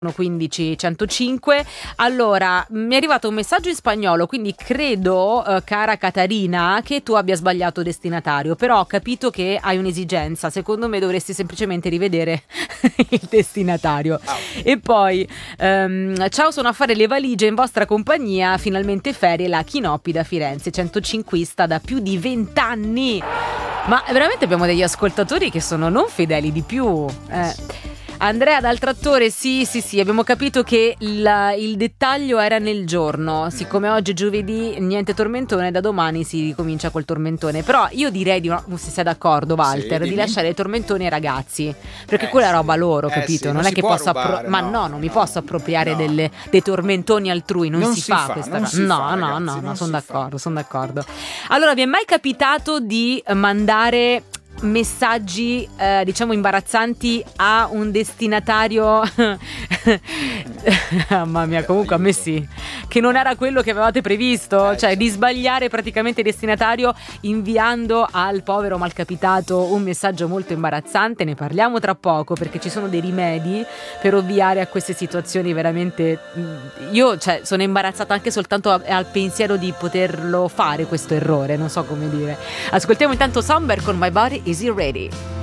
15 105. Allora, mi è arrivato un messaggio in spagnolo, quindi credo, cara Catarina, che tu abbia sbagliato destinatario, però ho capito che hai un'esigenza. Secondo me dovresti semplicemente rivedere il destinatario. E poi ciao, sono a fare le valigie in vostra compagnia, finalmente ferie, la Chinoppi da Firenze, 105ista da più di 20 anni. Ma veramente abbiamo degli ascoltatori che sono non fedeli di più. Andrea dal trattore, sì, abbiamo capito che il dettaglio era nel giorno. Siccome oggi è giovedì, niente tormentone, da domani si ricomincia col tormentone. Però io direi se sei d'accordo, Walter, di lasciare i tormentoni ai ragazzi, perché quella è roba loro, capito? Sì, non è che posso rubare, non mi posso appropriare dei tormentoni altrui, non si fa questa cosa. No, sono d'accordo. Allora, vi è mai capitato di mandare messaggi diciamo imbarazzanti a un destinatario mamma mia, comunque a me sì, che non era quello che avevate previsto, cioè di sbagliare praticamente il destinatario inviando al povero malcapitato un messaggio molto imbarazzante? Ne parliamo tra poco, perché ci sono dei rimedi per ovviare a queste situazioni. Veramente io sono imbarazzata anche soltanto al pensiero di poterlo fare, questo errore, non so come dire. Ascoltiamo intanto Somber con My Body Is It Ready?